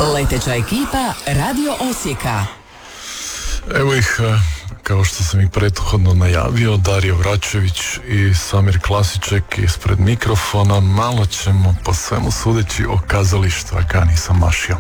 Leteća ekipa Radio Osijeka. Evo ih, kao što sam i prethodno najavio, Dario Vračević i Samir Klasiček ispred mikrofona. Malo ćemo po svemu sudeći o kazalištu, a ka nisam mašio.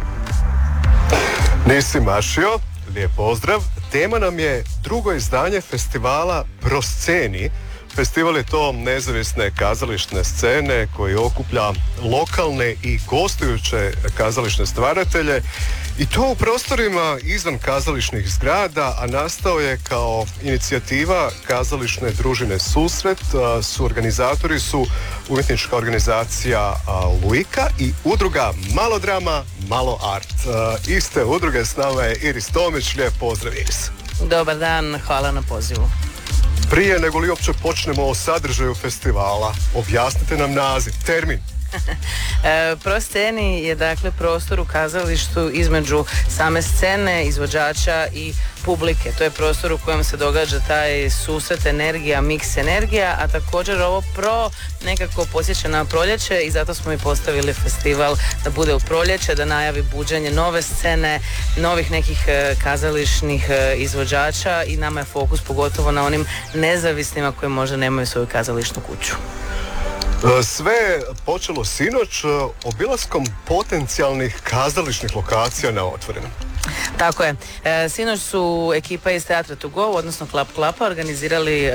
Nisi mašio, lijep pozdrav. Tema nam je drugo izdanje festivala Prosceni. Festival je to nezavisne kazališne scene koji okuplja lokalne i gostujuće kazališne stvaratelje i to u prostorima izvan kazališnih zgrada, a nastao je kao inicijativa kazališne družine Susret. Suorganizatori su umjetnička organizacija Luika i udruga Malo drama, malo art. Iste udruge s nama je Iris Tomić. Lijep pozdrav, Iris. Dobar dan, hvala na pozivu. Prije nego li uopće počnemo o sadržaju festivala, objasnite nam naziv, termin. Prosceni je dakle prostor u kazalištu između same scene, izvođača i publike. To je prostor u kojem se događa taj susret energija, miks energija, a također ovo nekako podsjeća na proljeće i zato smo i postavili festival da bude u proljeće, da najavi buđenje nove scene, novih nekih kazališnih izvođača i nama je fokus pogotovo na onim nezavisnima koji možda nemaju svoju kazališnu kuću. Sve je počelo sinoć obilaskom potencijalnih kazališnih lokacija na otvorenom. Tako je. Sinoć su ekipa iz Teatra to go, odnosno Klap Klapa, organizirali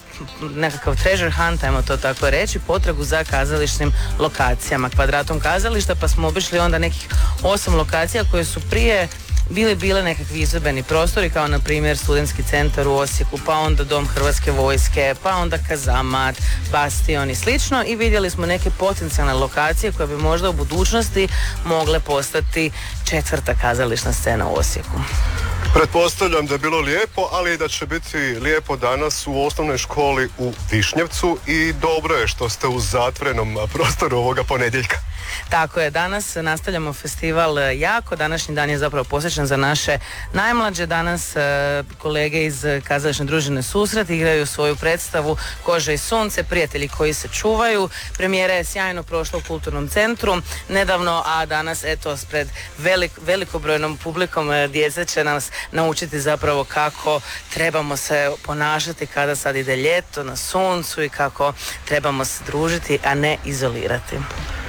nekakav treasure hunt, ajmo to tako reći, potragu za kazališnim lokacijama, kvadratom kazališta, pa smo obišli onda nekih 8 lokacija koje su prije bile nekakvi izvedbeni prostori, kao na primjer Studentski centar u Osijeku, pa onda Dom Hrvatske vojske, pa onda Kazamat, Bastion i slično, i vidjeli smo neke potencijalne lokacije koje bi možda u budućnosti mogle postati 4. kazališna scena u Osijeku. Pretpostavljam da je bilo lijepo, ali i da će biti lijepo danas u osnovnoj školi u Višnjevcu i dobro je što ste u zatvorenom prostoru ovoga ponedjeljka. Tako je, danas nastavljamo festival jako, današnji dan je zapravo posvećen za naše najmlađe. Danas kolege iz kazališne družine Susret igraju svoju predstavu Koža i sunce, prijatelji koji se čuvaju. Premijera je sjajno prošla u Kulturnom centru nedavno, a danas eto pred velikobrojnom publikom djeca će nas naučiti zapravo kako trebamo se ponašati kada sad ide ljeto na suncu i kako trebamo se družiti, a ne izolirati.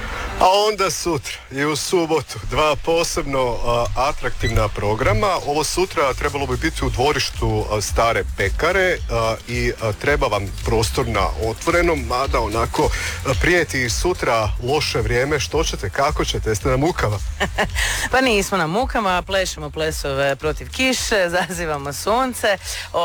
A onda sutra i u subotu 2 posebno atraktivna programa. Ovo sutra trebalo bi biti u dvorištu Stare pekare i treba vam prostor na otvorenom, mada onako prijeti i sutra loše vrijeme. Što ćete, kako ćete, jeste na mukama? Pa nismo na mukama, plešemo plesove protiv kiše, zazivamo sunce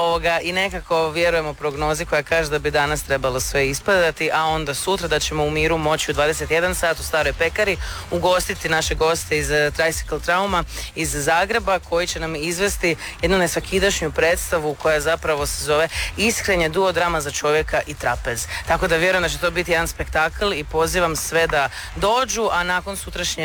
i nekako vjerujemo prognozi koja kaže da bi danas trebalo sve ispadati, a onda sutra da ćemo u miru moći u 21 sat u Staroj pekari ugostiti naše goste iz Tricycle Trauma iz Zagreba, koji će nam izvesti jednu nesvakidašnju predstavu koja zapravo se zove Iskrenje, duodrama za čovjeka i trapez. Tako da vjerujem da će to biti jedan spektakl i pozivam sve da dođu, a nakon sutrašnje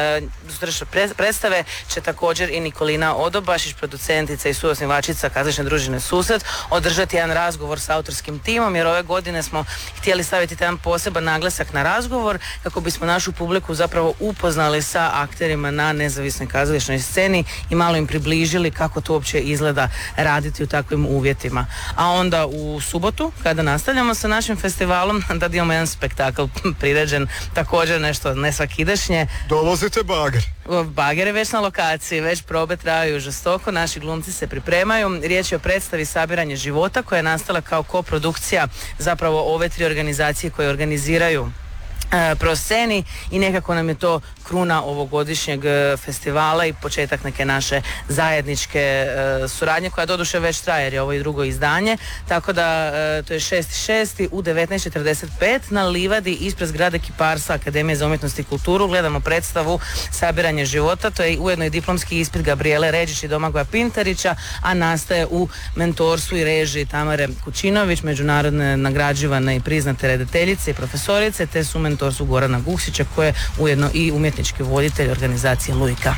predstave će također i Nikolina Odobašić, producentica i suosnivačica kazališne družine Susret, održati jedan razgovor s autorskim timom, jer ove godine smo htjeli staviti jedan poseban naglasak na razgovor kako bismo našu publiku zapravo upoznali sa akterima na nezavisnoj kazališnoj sceni i malo im približili kako to uopće izgleda raditi u takvim uvjetima. A onda u subotu, kada nastavljamo sa našim festivalom, da imamo jedan spektakl priređen, također nešto nesvakidašnje. Dovozite bager. Bager je već na lokaciji, već probe traju žestoko, naši glumci se pripremaju. Riječ je o predstavi Sabiranje života koja je nastala kao koprodukcija zapravo ove 3 organizacije koje organiziraju Prosceni i nekako nam je to kruna ovogodišnjeg festivala i početak neke naše zajedničke suradnje koja doduše već traje jer je ovo i drugo izdanje, tako da to je 6.6. u 19.45 na livadi ispred zgrade Kiparsa Akademije za umjetnost i kulturu. Gledamo predstavu Sabiranje života, to je ujedno i diplomski ispit Gabriele Ređić i Domagoja Pintarića, a nastaje u mentorstvu i režiji Tamare Kučinović, međunarodne nagrađivane i priznate redateljice i profesorice, te su mentorstvu Gorana Guksića koji je ujedno i umjetnički voditelj organizacije Luika.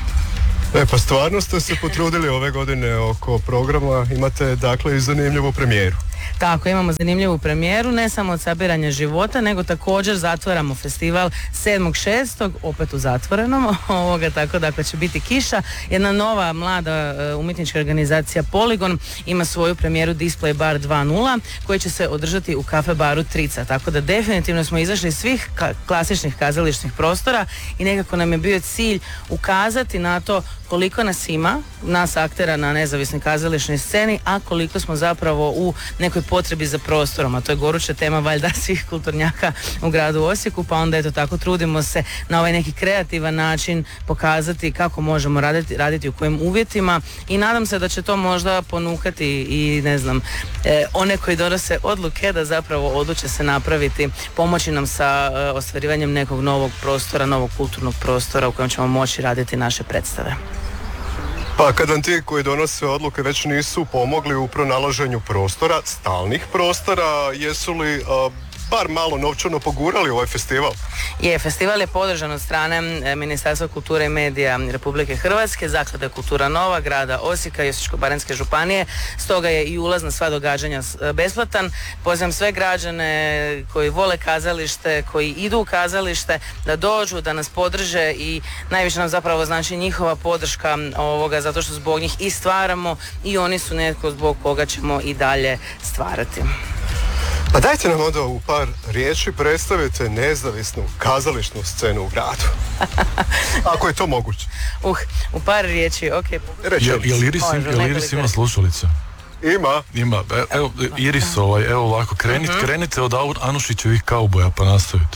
Pa stvarno ste se potrudili ove godine oko programa, imate dakle i zanimljivu premijeru. Tako, imamo zanimljivu premijeru, ne samo od sabiranja života, nego također zatvaramo festival 7.6. opet u zatvorenom, tako da će biti kiša. Jedna nova mlada umjetnička organizacija Poligon ima svoju premijeru Display Bar 2.0 koji će se održati u kafe baru Trica, tako da definitivno smo izašli iz svih klasičnih kazališnih prostora i nekako nam je bio cilj ukazati na to koliko nas ima, nas aktera na nezavisnoj kazališnoj sceni, a koliko smo zapravo u nekoj potrebi za prostorom, a to je goruća tema valjda svih kulturnjaka u gradu Osijeku, pa onda eto tako trudimo se na ovaj neki kreativan način pokazati kako možemo raditi u kojim uvjetima i nadam se da će to možda ponukati i ne znam, one koji donose odluke da zapravo odluče se napraviti, pomoći nam sa ostvarivanjem nekog novog prostora, novog kulturnog prostora u kojem ćemo moći raditi naše predstave. Pa kad vam ti koji donose odluke već nisu pomogli u pronalaženju prostora, stalnih prostora, jesu li bar malo novčano pogurali ovaj festival? Festival je podržan od strane Ministarstva kulture i medija Republike Hrvatske, Zaklade Kultura Nova, grada Osijeka i Osječko-baranjske županije, stoga je i ulaz na sva događanja besplatan. Pozivam sve građane koji vole kazalište, koji idu u kazalište, da dođu, da nas podrže i najviše nam zapravo znači njihova podrška ovoga, zato što zbog njih i stvaramo i oni su netko zbog koga ćemo i dalje stvarati. Pa dajte nam onda u par riječi predstavite nezavisnu kazališnu scenu u gradu. Ako je to moguće. U par riječi, ok. Jel Iris ima slušalice? Ima. Evo, Iris, evo ovako, krenite od Anušićevih kauboja pa nastavite.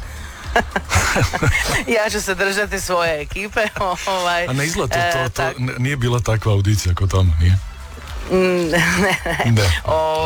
Ja ću se držati svoje ekipe. A ne izgleda to nije bila takva audicija kod tamo, nije? Ne.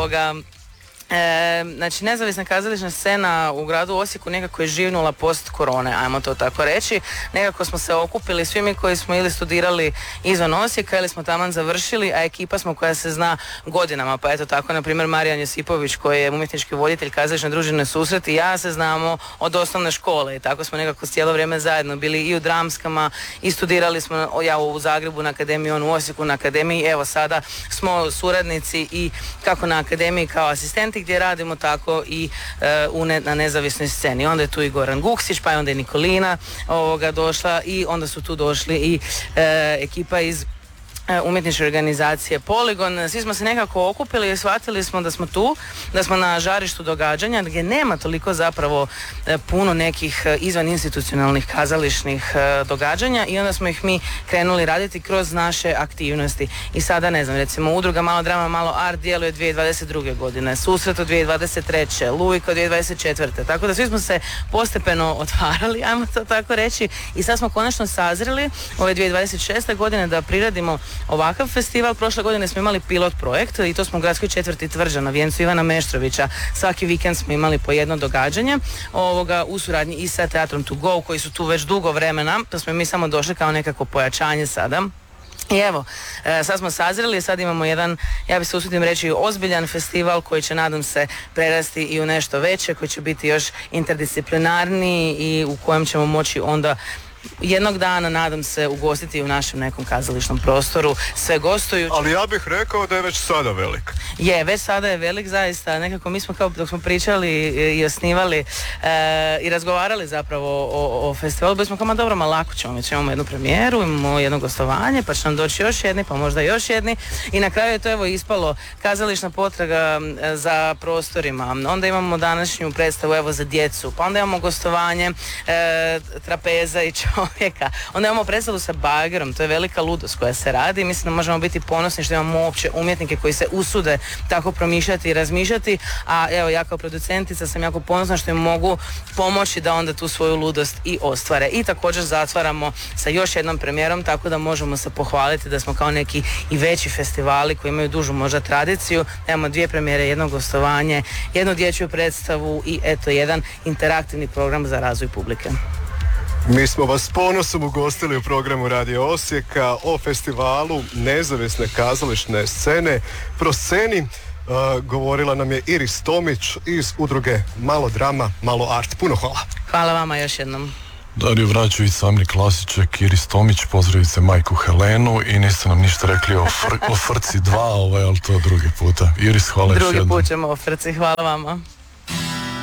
Znači, nezavisna kazališna scena u gradu Osijeku nekako je živnula post korone, ajmo to tako reći. Nekako smo se okupili svi mi koji smo ili studirali izvan Osijeka ili smo taman završili, a ekipa smo koja se zna godinama. Pa eto tako, na primjer, Marijan Josipović koji je umjetnički voditelj kazališne družine Susret i ja se znamo od osnovne škole i tako smo nekako cijelo vrijeme zajedno bili i u dramskama i studirali smo, ja u Zagrebu na akademiji, on u Osijeku na akademiji. Evo sada smo suradnici i kako na akademiji kao asistenti gdje radimo, tako i na nezavisnoj sceni. Onda je tu i Goran Guksić, pa je onda i Nikolina došla i onda su tu došli i ekipa iz umjetničke organizacije Poligon. Svi smo se nekako okupili i shvatili smo da smo tu, da smo na žarištu događanja gdje nema toliko zapravo puno nekih izvan institucionalnih kazališnih događanja i onda smo ih mi krenuli raditi kroz naše aktivnosti. I sada ne znam, recimo udruga Malo drama, malo art djeluje 2022. godine, Susret od 2023. Lujka od 2024. Tako da svi smo se postepeno otvarali, ajmo to tako reći, i sad smo konačno sazreli ove 2026. godine da priredimo ovakav festival. Prošle godine smo imali pilot projekt i to smo u gradskoj četvrti Tvrđa na vijencu Ivana Meštrovića. Svaki vikend smo imali po jedno događanje u suradnji i sa Teatrom To Go koji su tu već dugo vremena, pa smo mi samo došli kao nekako pojačanje sada. I evo, sad smo sazreli, sad imamo jedan, ja bi se usudim reći, ozbiljan festival koji će, nadam se, prerasti i u nešto veće, koji će biti još interdisciplinarniji i u kojem ćemo moći onda jednog dana, nadam se, ugostiti u našem nekom kazališnom prostoru, sve gostujući. Ali ja bih rekao da je već sada velik. Već sada je velik, zaista. Nekako mi smo kao dok smo pričali i osnivali i razgovarali zapravo o festivalu, bili smo kao, dobro, lako ćemo, mi imamo jednu premijeru, imamo jedno gostovanje, pa će nam doći još jedni, pa možda još jedni. I na kraju je to ispalo kazališna potraga za prostorima. Onda imamo današnju predstavu za djecu, pa onda imamo gostovanje trapeza i čovjeka. Onda imamo predstavu sa bagerom, to je velika ludost koja se radi. Mislim da možemo biti ponosni što imamo uopće umjetnike koji se usude tako promišljati i razmišljati, a evo, ja kao producentica sam jako ponosna što im mogu pomoći da onda tu svoju ludost i ostvare. I također zatvaramo sa još jednom premijerom, tako da možemo se pohvaliti da smo kao neki i veći festivali koji imaju dužu možda tradiciju. Imamo 2 premijere, jedno gostovanje, jednu dječju predstavu i eto jedan interaktivni program za razvoj publike. Mi smo vas s ponosom ugostili u programu Radio Osijeka o festivalu nezavisne kazališne scene Prosceni. Govorila nam je Iris Tomić iz udruge Malo drama, malo art. Puno hvala. Hvala vama još jednom. Dario Vračević, Samir Klasiček, Iris Tomić, pozdravite majku Helenu i niste nam ništa rekli o Frci 2, ali to drugi puta. Iris, hvala još jednom. Drugi put ćemo o Frci, hvala vama.